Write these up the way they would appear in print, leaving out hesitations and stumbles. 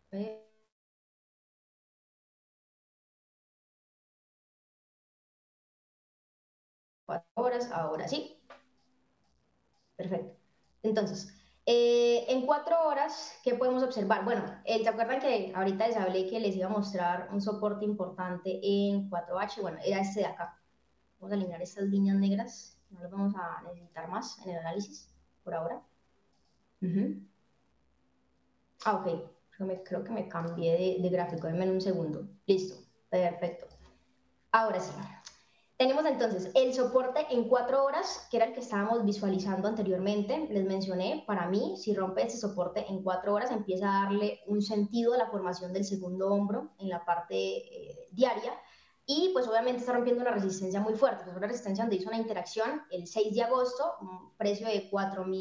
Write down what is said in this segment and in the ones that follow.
Eh, 4 horas, ahora sí. Perfecto. Entonces, en 4 horas, ¿qué podemos observar? Bueno, ¿se acuerdan que ahorita les hablé que les iba a mostrar un soporte importante en 4H? Bueno, era este de acá. Vamos a eliminar estas líneas negras, no las vamos a necesitar más en el análisis por ahora. Uh-huh. Ah, ok, creo que me cambié de gráfico, denme un segundo. Listo, perfecto. Ahora sí. Tenemos entonces el soporte en 4 horas, que era el que estábamos visualizando anteriormente. Les mencioné, para mí, si rompe ese soporte en 4 horas, empieza a darle un sentido a la formación del segundo hombro en la parte diaria. Y pues obviamente está rompiendo una resistencia muy fuerte. Pues una resistencia donde hizo una interacción el 6 de agosto, un precio de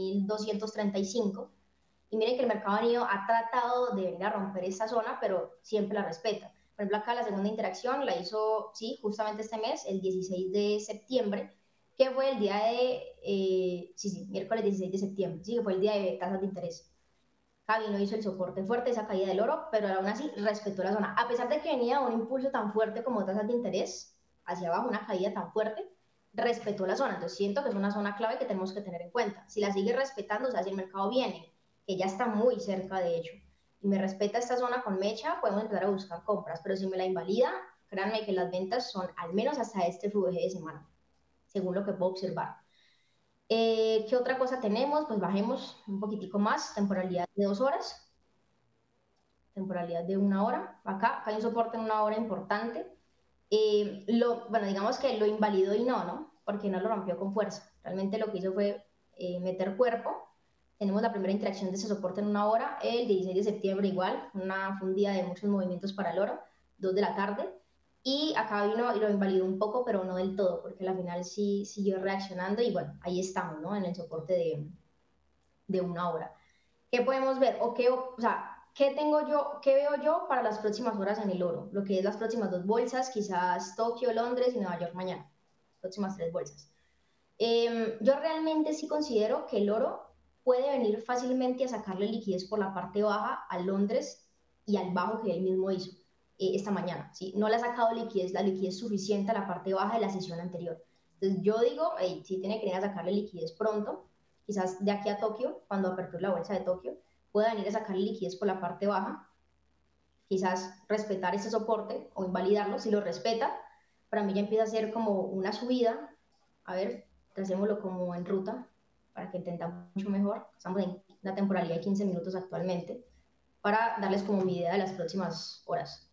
4.235. Y miren que el mercado ha tratado de venir a romper esta zona, pero siempre la respeta. Por ejemplo, acá la segunda interacción la hizo, sí, justamente este mes, el 16 de septiembre, que fue el día de, miércoles 16 de septiembre, sí, que fue el día de tasas de interés. Javi no hizo el soporte fuerte, esa caída del oro, pero aún así respetó la zona. A pesar de que venía un impulso tan fuerte como tasas de interés, hacia abajo, una caída tan fuerte, respetó la zona. Entonces siento que es una zona clave que tenemos que tener en cuenta. Si la sigue respetando, o sea, si el mercado viene, que ya está muy cerca de hecho, y me respeta esta zona con mecha, podemos empezar a buscar compras, pero si me la invalida, créanme que las ventas son al menos hasta este FVG de semana, según lo que puedo observar. ¿Qué otra cosa tenemos? Pues bajemos un poquitico más, temporalidad de 2 horas, temporalidad de 1 hora. Acá hay un soporte en 1 hora importante. Bueno, digamos que lo invalidó y no, porque no lo rompió con fuerza. Realmente lo que hizo fue meter cuerpo. Tenemos la primera interacción de ese soporte en 1 hora, el 16 de septiembre igual, una fundida de muchos movimientos para el oro, 2 de la tarde. Y acá vino y lo invalidó un poco, pero no del todo, porque al final sí siguió reaccionando y bueno, ahí estamos, ¿no? En el soporte de 1 hora. ¿Qué podemos ver? O sea, ¿qué tengo yo, qué veo yo para las próximas horas en el oro? Lo que es las próximas dos bolsas, quizás Tokio, Londres y Nueva York mañana. Próximas tres bolsas. Yo realmente sí considero que el oro puede venir fácilmente a sacarle liquidez por la parte baja a Londres y al bajo que él mismo hizo esta mañana. ¿Sí? No le ha sacado liquidez, la liquidez suficiente a la parte baja de la sesión anterior. Entonces yo digo, hey, sí tiene que venir a sacarle liquidez pronto, quizás de aquí a Tokio, cuando aperture la bolsa de Tokio, pueda venir a sacarle liquidez por la parte baja, quizás respetar ese soporte o invalidarlo. Si lo respeta, para mí ya empieza a ser como una subida. A ver, hacémoslo como en ruta para que entendamos mucho mejor. Estamos en una temporalidad de 15 minutos actualmente para darles como mi idea de las próximas horas.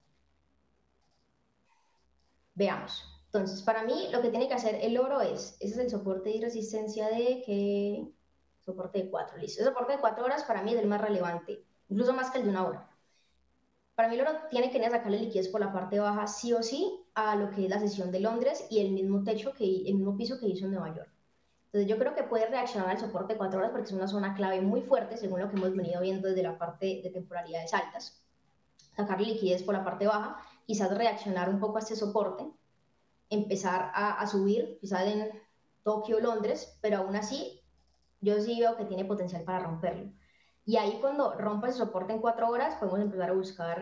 Veamos. Entonces, para mí, lo que tiene que hacer el oro ese es el soporte y resistencia de que, soporte de 4, listo. El soporte de 4 horas para mí es el más relevante, incluso más que el de 1 hora. Para mí el oro tiene que sacarle liquidez por la parte baja sí o sí a lo que es la sesión de Londres y el mismo el mismo piso que hizo en Nueva York. Entonces yo creo que puede reaccionar al soporte de 4 horas porque es una zona clave muy fuerte según lo que hemos venido viendo desde la parte de temporalidades altas. Sacar liquidez por la parte baja, quizás reaccionar un poco a este soporte, empezar a subir, quizás en Tokio, Londres, pero aún así yo sí veo que tiene potencial para romperlo. Y ahí cuando rompa el soporte en 4 horas, podemos empezar a buscar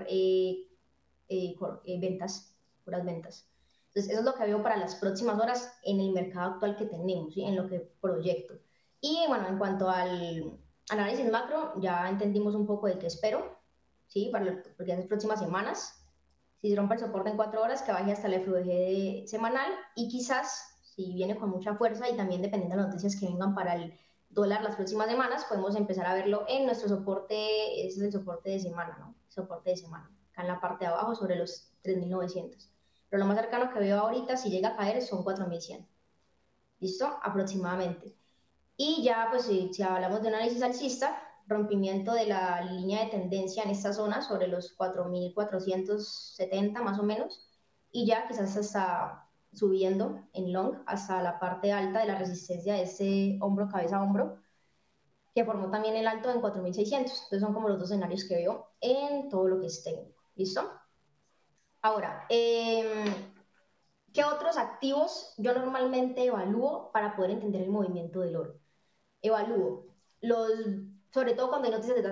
ventas, puras ventas. Entonces, eso es lo que veo para las próximas horas en el mercado actual que tenemos, ¿sí? En lo que proyecto. Y bueno, en cuanto al análisis macro, ya entendimos un poco de qué espero, ¿sí? Porque las próximas semanas, si se rompe el soporte en 4 horas, que baje hasta el FVG semanal y quizás, si viene con mucha fuerza y también dependiendo de las noticias que vengan para el dólar las próximas semanas, podemos empezar a verlo en nuestro soporte, ese es el soporte de semana, ¿no? Soporte de semana, acá en la parte de abajo sobre los 3.900. Pero lo más cercano que veo ahorita, si llega a caer, son 4.100. ¿Listo? Aproximadamente. Y ya, pues si hablamos de un análisis alcista, rompimiento de la línea de tendencia en esta zona sobre los 4.470 más o menos, y ya quizás hasta subiendo en long hasta la parte alta de la resistencia de ese hombro, cabeza, hombro, que formó también el alto en 4.600. Entonces son como los dos escenarios que veo en todo lo que es técnico. ¿Listo? Ahora, ¿qué otros activos yo normalmente evalúo para poder entender el movimiento del oro? Evalúo los, sobre todo cuando hay noticias de